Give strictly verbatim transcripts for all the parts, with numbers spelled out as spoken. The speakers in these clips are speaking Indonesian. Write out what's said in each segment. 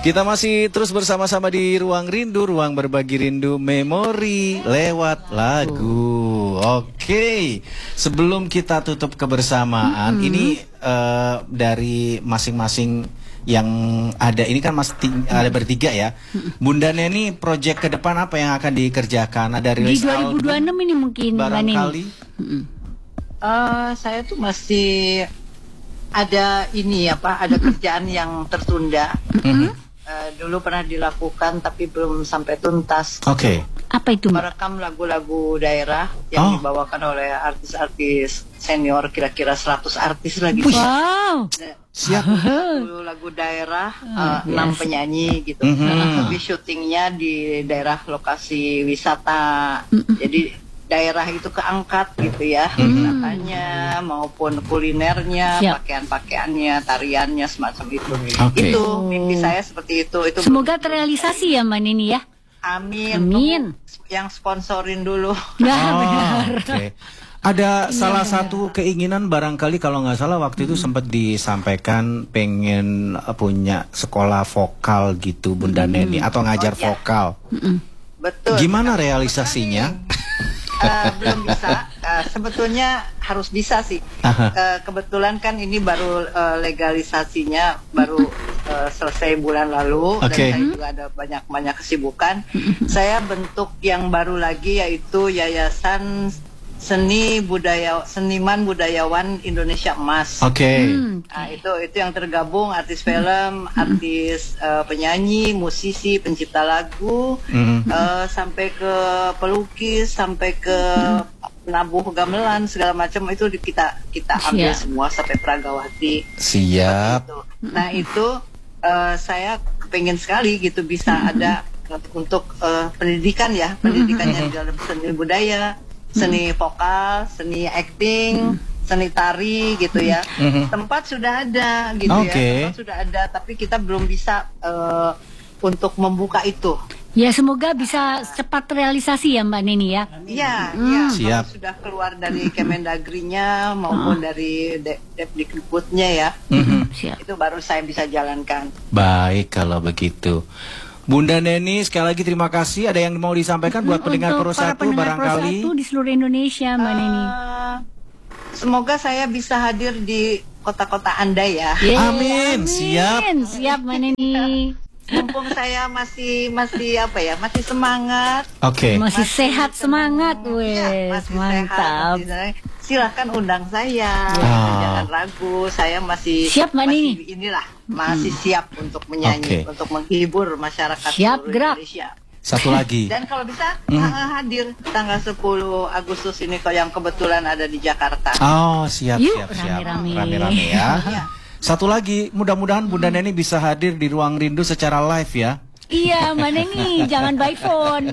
Kita masih terus bersama-sama di Ruang Rindu, ruang berbagi rindu memori lewat lagu. Oke, sebelum kita tutup kebersamaan, mm-hmm. ini uh, dari masing-masing yang ada, ini kan masih ada bertiga ya. Bunda Neni, proyek ke depan apa yang akan dikerjakan? Ada rilis di dua ribu dua puluh enam ini mungkin barangkali. Uh, saya tuh masih ada ini apa, ada kerjaan yang tertunda. Mm-hmm. Uh, dulu pernah dilakukan tapi belum sampai tuntas. Oke. Okay. Apa itu? Merekam lagu-lagu daerah yang oh. dibawakan oleh artis-artis senior, kira-kira seratus artis lagi. Wow. Siap. Dulu lagu daerah, uh, enam penyanyi gitu. Mm-hmm. Tapi syutingnya di daerah lokasi wisata. Mm-hmm. Jadi daerah itu keangkat gitu ya, wisatanya hmm. maupun kulinernya, siap. Pakaian-pakaiannya, tariannya, semacam itu. Okay. Itu mimpi saya seperti itu. Itu semoga terrealisasi ya Mbak Neni ya. Amin. Amin. Yang sponsorin dulu. Ya, oh, benar. Okay. Ada ya, salah benar. satu keinginan barangkali kalau nggak salah waktu itu hmm. sempat disampaikan pengen punya sekolah vokal gitu Bunda hmm. Neni atau ngajar oh, ya. vokal. Hmm. Betul. Gimana realisasinya? Uh, belum bisa, uh, sebetulnya harus bisa sih. Uh, kebetulan kan ini baru uh, legalisasinya baru uh, selesai bulan lalu, okay. dan saya juga ada banyak-banyak kesibukan. Saya bentuk yang baru lagi yaitu Yayasan Seni Budaya Seniman Budayawan Indonesia Emas. Oke. Okay. Hmm. Nah, itu itu yang tergabung artis film, artis uh, penyanyi, musisi, pencipta lagu, mm. uh, sampai ke pelukis, sampai ke penabuh gamelan segala macam itu kita kita ambil Siap. semua sampai Pragawati. Siap. Itu. Nah itu uh, saya kepingin sekali gitu bisa mm. ada untuk uh, pendidikan ya, pendidikannya mm. di dalam seni budaya. Seni vokal, seni acting, hmm. seni tari gitu ya. Hmm. Tempat sudah ada gitu okay. ya. Tempat sudah ada, tapi kita belum bisa uh, untuk membuka itu. Ya semoga bisa cepat realisasi ya Mbak Neni ya. Iya, hmm. ya. Siap. Sudah keluar dari Kemendagri-nya maupun oh. dari Depdikbudnya ya. Hmm. Siap. Itu baru saya bisa jalankan. Baik kalau begitu. Bunda Neni, sekali lagi terima kasih. Ada yang mau disampaikan buat pendengar Pro satu barangkali? Pro satu di seluruh Indonesia, Mbak uh, Neni. Semoga saya bisa hadir di kota-kota Anda ya. Yeah, amin. amin. Siap. Siap, Mbak Neni. Mumpung saya masih masih apa ya, masih semangat. Oke. Okay. Masih, masih sehat semangat, wes. Ya, mantap. Sehat, masih, silahkan undang saya. Oh. Jangan ragu, saya masih siap, Mbak Neni. Inilah masih hmm. siap untuk menyanyi, okay. untuk menghibur masyarakat siap, gerak. Indonesia. Satu lagi. Dan kalau bisa hmm. hadir tanggal sepuluh Agustus ini kalau yang kebetulan ada di Jakarta. Oh, siap, Yuk, siap, siap. Rame-rame. Rame-rame ya. Ya. Satu lagi, mudah-mudahan Bunda Neni bisa hadir di Ruang Rindu secara live ya. Iya, Mbak Neni, jangan by phone.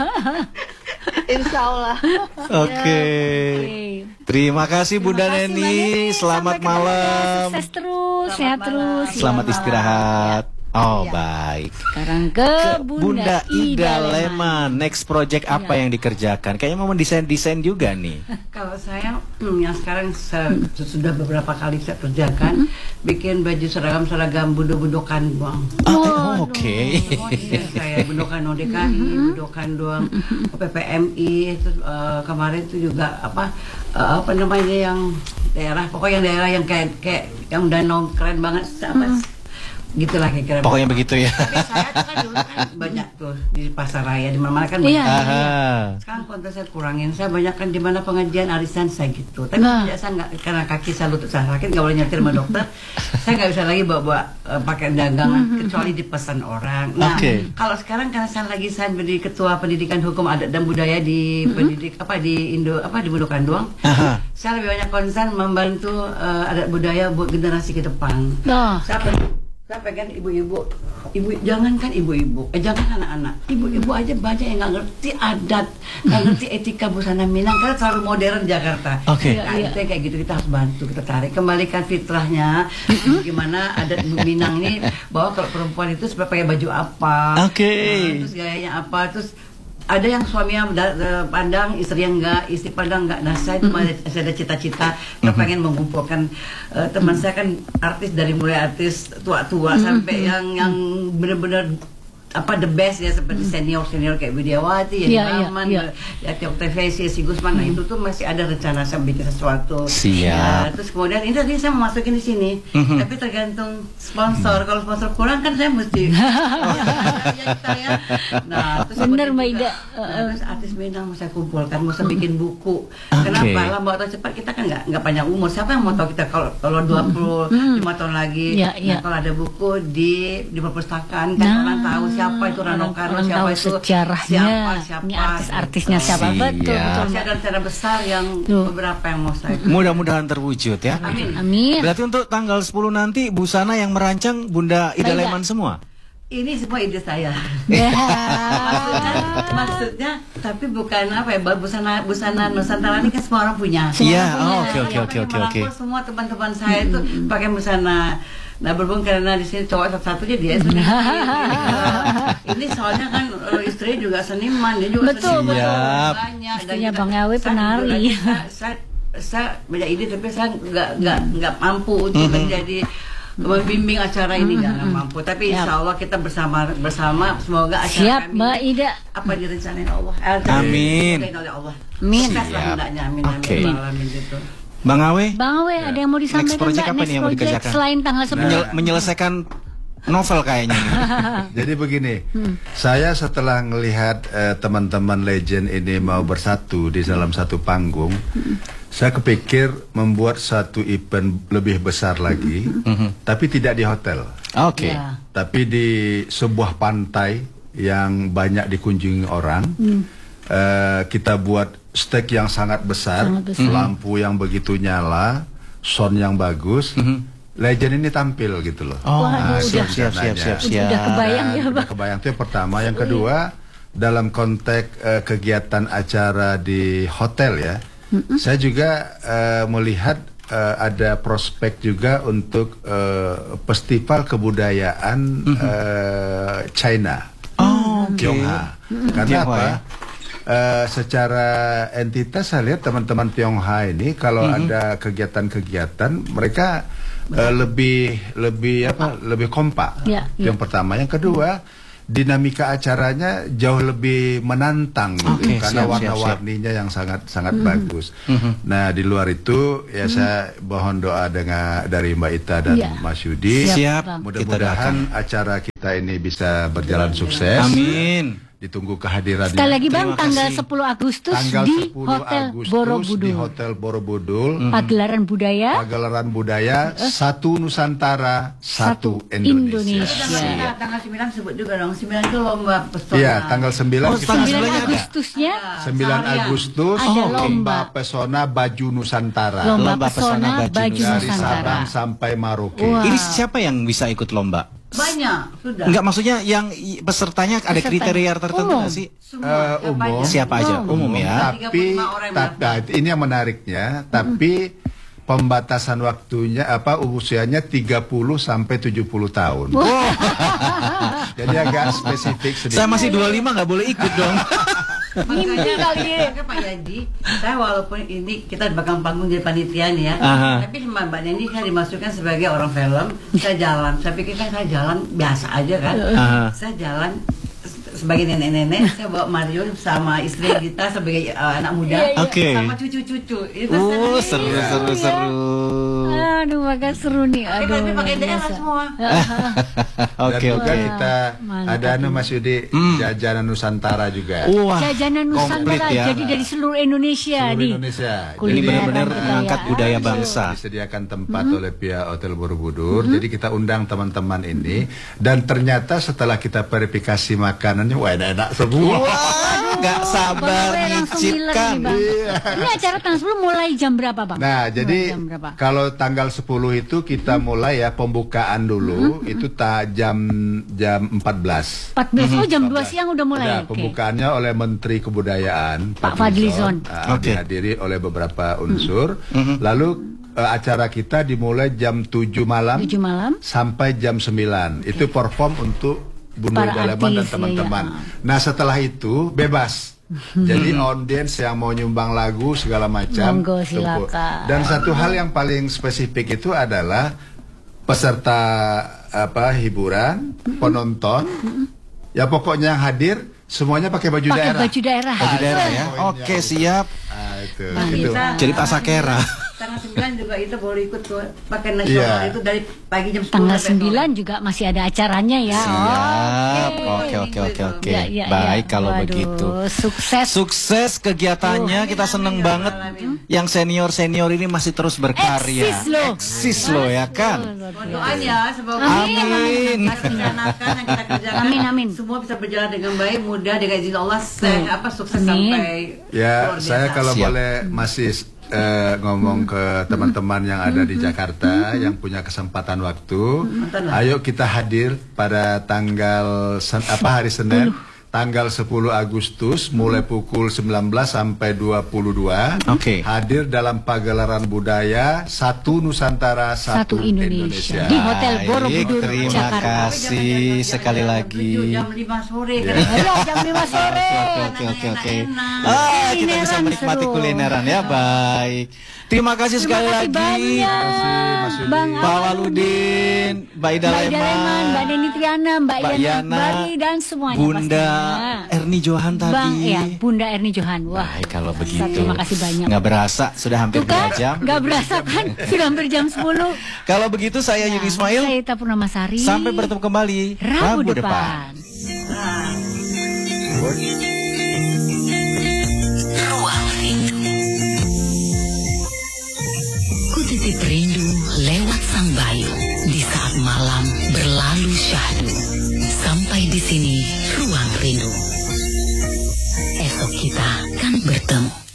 Insya Allah. Oke. Okay. Okay. Terima kasih Bunda Terima kasih, Neni. Neni. Selamat Sampai malam. Sukses terus, Selamat sehat malam. terus. Selamat istirahat. Ya. Oh ya. Baik. Sekarang ke, ke Bunda, Bunda Ida, Ida Leman. Next project apa ya. yang dikerjakan? Kayaknya mau mendesain-desain juga nih. Kalau saya hmm, yang sekarang saya, hmm. sudah beberapa kali saya kerjakan, hmm. bikin baju seragam-seragam budo-budokan doang. Oh, oh oke. Okay. Oh, iya, saya budokan O D K I, hmm. budokan doang, P P M I. Terus, uh, kemarin itu juga apa uh, apa namanya yang daerah, pokoknya yang daerah yang kayak kayak yang danau keren banget, apa? Hmm. Gitulah kira-kira. Pokoknya begitu ya. Tapi saya tuh kan dulu kan banyak tuh di pasar raya di mana-mana kan banyak. Iya. Sekarang konten saya kurangin. Saya banyak kan di mana pengajian arisan saya gitu. Tapi nah. saya nggak, karena kaki saya lutut saya sakit nggak boleh nyetir sama dokter. Saya nggak bisa lagi bawa-bawa uh, pakai dagangan kecuali dipesan orang. Nah okay. kalau sekarang karena saya lagi saya menjadi ketua pendidikan hukum adat dan budaya di pendidik apa di Indo apa di Budokan doang. Aha. Saya lebih banyak konsen membantu uh, adat budaya buat generasi ke depan. Nah. Saya Saya pengen ibu-ibu, ibu jangankan ibu-ibu, eh jangan anak-anak, ibu-ibu aja banyak yang nggak ngerti adat, nggak ngerti etika busana Minang karena terlalu modern Jakarta. Oke. Okay. Nah, itu kayak gitu kita harus bantu, kita tarik, kembalikan fitrahnya, gimana adat Minang ini, bahwa kalau perempuan itu seperti pakai baju apa, Oke. Okay. nah, terus gayanya apa, terus ada yang suaminya da- pandang, istri yang enggak, istri pandang enggak. Nah saya cuma mm-hmm. ada cita-cita, kita mm-hmm. pengen mengumpulkan uh, teman mm-hmm. saya kan artis dari mulai artis tua-tua mm-hmm. sampai yang yang benar-benar apa the best ya seperti senior-senior kayak Widiawati, ya Rahman, ya Tiok T V, si Gusman. Nah itu tuh masih ada rencana saya bikin sesuatu. Siap. Ya, terus kemudian ini tadi saya mau masukin di sini, mm-hmm. tapi tergantung sponsor. Kalau sponsor kurang kan saya mesti. ya, nah terus bener Mbak Ida. Nah, terus artis Minang mau saya kumpulkan, mau saya bikin buku. Okay. Kenapa? Lambat atau cepat kita kan nggak nggak panjang umur. Siapa yang mau tahu kita kalau kalau dua puluh lima tahun lagi? Ya, ya. Nah, kalau ada buku di di perpustakaan kan nah. orang tahu siapa siapa itu Rano Karno, siapa itu sejarahnya, siapa, siapa ini artis-artisnya siapa, betul, betul. Masih ada rencana besar yang Tuh. beberapa yang mau saya. Mudah-mudahan terwujud ya. Amin. Amin. Berarti untuk tanggal sepuluh nanti busana yang merancang Bunda Ida Saya Leman semua? Ini semua ide saya. Ya. maksudnya, maksudnya, tapi bukan apa ya, busana busana Nusantara ini kan semua orang punya. Iya, oh, oke oke oke oke oke. Semua teman-teman saya itu hmm. pakai busana. Nah berhubung karena di sini cowok satu-satunya dia sendiri. Ini soalnya kan istri juga seniman, dia juga betul, seniman. Betul. Banyak. Istrinya Bang Awe penari. Saya, saya, saya banyak ide tapi saya nggak nggak nggak mampu untuk mm-hmm. menjadi membimbing acara ini nggak mm-hmm. mampu. Tapi insya Allah kita bersama bersama semoga acara Siap, kami Mbak Ida. apa direncanain Allah. Amin. Oleh Allah. Amin. Amin. Oke. Amin gitu. Bang Awe, Bang Awe ya. Ada yang mau disampaikan next project Mbak? apa Next nih yang mau project dikerjakan? selain tanggal sepuluh. Menyel- menyelesaikan novel kayaknya. Jadi begini, hmm. saya setelah melihat uh, teman-teman legend ini mau bersatu di dalam satu panggung, hmm. saya kepikir membuat satu event lebih besar lagi, hmm. tapi tidak di hotel. Oke. Okay. Ya. Tapi di sebuah pantai yang banyak dikunjungi orang. Hmm. Uh, kita buat stage yang sangat besar, sangat besar. Lampu yang begitu nyala, sound yang bagus, mm-hmm. legend ini tampil gitu loh. Oh, nah, siap, siap, siap, siap, siap. Udah kebayang ya, Bang. Udah kebayang itu yang pertama. Yang kedua, dalam konteks uh, kegiatan acara di hotel ya, mm-hmm. saya juga uh, melihat uh, ada prospek juga untuk uh, festival kebudayaan mm-hmm. uh, China. Oh, okay. Tionghoa. Mm-hmm. Karena Tionghoa, apa? Ya? Uh, secara entitas saya lihat teman-teman Tionghoa ini kalau mm-hmm. ada kegiatan-kegiatan mereka uh, lebih lebih apa lebih kompak. Ya, Yang ya. pertama, yang kedua dinamika acaranya jauh lebih menantang gitu, okay, karena siap, warna-warninya yang sangat sangat mm-hmm. bagus. Mm-hmm. Nah di luar itu ya mm-hmm. saya mohon doa dengan dari Mbak Ita dan ya. Mas Yudi. Siap. Mudah-mudahan acara kita ini bisa berjalan sukses. Amin. Ditunggu kehadirannya. Sekali lagi Bang, Terima tanggal kasih. sepuluh Agustus Tanggal di sepuluh Hotel Agustus Borobudur. di Hotel Borobudur. Mm. Pagelaran budaya. Pagelaran budaya satu Nusantara, satu, Satu Indonesia. Indonesia. Ya. Tanggal sembilan sebut juga dong. sembilan itu lomba pesona. Iya, tanggal sembilan Oh, kita tanggal sembilan ada. Agustusnya sembilan Agustus Ada lomba lomba. pesona baju Nusantara. lomba, Lomba pesona pesona baju baju Dari Nusantara. Sabang sampai Maroke. Wah. Ini siapa yang bisa ikut lomba? Banyak sudah. Enggak, maksudnya yang i- pesertanya ada Peserta. kriteria tertentu Umum. nggak sih? Uh, umum. Siapa aja? Oh. Umum ya. Tapi tiga puluh lima orang yang ta- ta- ini yang menariknya, tapi pembatasan waktunya apa usianya tiga puluh sampai tujuh puluh tahun. Jadi agak spesifik sedikit. Saya masih dua puluh lima nggak boleh ikut dong. Makanya kali ya Pak Yadi, saya walaupun ini kita di belakang panggung jadi panitia nih ya, Aha. tapi sama Mbak Neni saya dimasukkan sebagai orang film, saya jalan, saya pikir kan saya jalan biasa aja kan, Aha. saya jalan sebagai nenek-nenek, saya bawa Mario sama istri kita sebagai uh, anak muda, Oke. sama cucu-cucu. Itu Oh, senang. seru seru seru. Aduh, maka seru nih. Tapi Aduh, tapi pakai luar daerah biasa. semua. Oke Dan juga oke. kita Mantap. ada anu Mas Yudi, Hmm. jajanan Nusantara juga. Wah, Jajanan komplit Nusantara ya. jadi dari seluruh Indonesia Seluruh nih. Indonesia. Ini Kuliner benar-benar budaya. mengangkat budaya Bisa- bangsa. disediakan tempat oleh pihak Hotel Borobudur. Jadi kita undang teman-teman ini dan ternyata setelah kita verifikasi makanannya wah enak-enak semua. Wah, nggak sabar Bang Awe langsung ngiler nyicipkan. nih, Bang. Ini acara tanggal sepuluh mulai jam berapa, Bang? Nah, Mulai jadi jam berapa? kalau tanggal sepuluh itu kita mulai ya pembukaan dulu itu ta jam jam empat belas. empat belas oh jam dua siang udah mulai. Udah, Oke. pembukaannya oleh Menteri Kebudayaan Pak Fadlizon. uh, Oke. dihadiri oleh beberapa unsur. Lalu uh, acara kita dimulai jam tujuh malam tujuh malam. sampai jam sembilan. Itu perform untuk Bunda Para Daleman dan artis, teman-teman. ya, ya. Nah setelah itu bebas. Jadi audiens yang mau nyumbang lagu segala macam. Monggo, tumpuk. silakan. Dan satu hal yang paling spesifik itu adalah peserta apa hiburan, penonton, ya pokoknya yang hadir semuanya pakai baju Pakai daerah. baju daerah. Baju daerah ya. Poinnya. Oke, siap. Ah, itu. Nah, itu. kita, Jadi pasakera. Tanggal sembilan juga itu boleh ikut tuh pakai nasional Iya. itu dari pagi jam sepuluh Tanggal sampai sembilan juga masih ada acaranya ya. Siap. Oke. Oke, oke, oke, oke. Ya, ya, Baik ya. kalau Waduh, begitu. Sukses. Sukses kegiatannya, kita seneng banget. Yang senior-senior ini masih terus berkarya. Eksis loh. Eksis loh ya kan. Doain ya semoga Amin. Amin. yang kita rencanakan, yang kita kerjakan Amin, amin. semua bisa berjalan dengan baik, mudah dengan izin Allah, se apa sukses Amin. sampai Ya, luar biasa. saya kalau Siap. boleh masih eh, ngomong ke teman-teman yang ada di Jakarta yang punya kesempatan waktu, ayo kita hadir pada tanggal sen- apa hari Senin, tanggal sepuluh Agustus mulai pukul sembilan belas sampai dua puluh dua. Oke. Hadir dalam pagelaran budaya Satu Nusantara Satu, Satu Indonesia. Di Hotel Borobudur, Baik, terima Jakarta. kasih sekali lagi. jam lima sore Ya. kan. Ayo, jam lima sore. Oke, oke, oke, oke. Enak-enak. Ah, kita bisa Kulineran menikmati seru. kulineran ya, baik. Terima kasih sekali Terima kasih lagi. banyak. Mas Yudi. Bang Pak Waludin, Mbak Ida Mbak Ida Leman, Leman, Mbak Neni Triana, Mbak, Mbak Yana Yana, Bari dan semuanya Bunda pastinya. Erni Johan tadi. Bang, ya, Bunda Erni Johan. Wah, Baik kalau begitu. terima kasih banyak. Nggak berasa, sudah hampir Tuh kan, dua jam. nggak berasa kan? Sudah hampir jam sepuluh. Kalau begitu saya Yudi Ismail. Saya Ita Purnamasari. Sampai bertemu kembali Rabu, Rabu depan. depan. Ruang Rindu. Ku titip rindu lewat sang bayu di saat malam berlalu syahdu. Sampai di sini Ruang Rindu. Esok kita kan bertemu.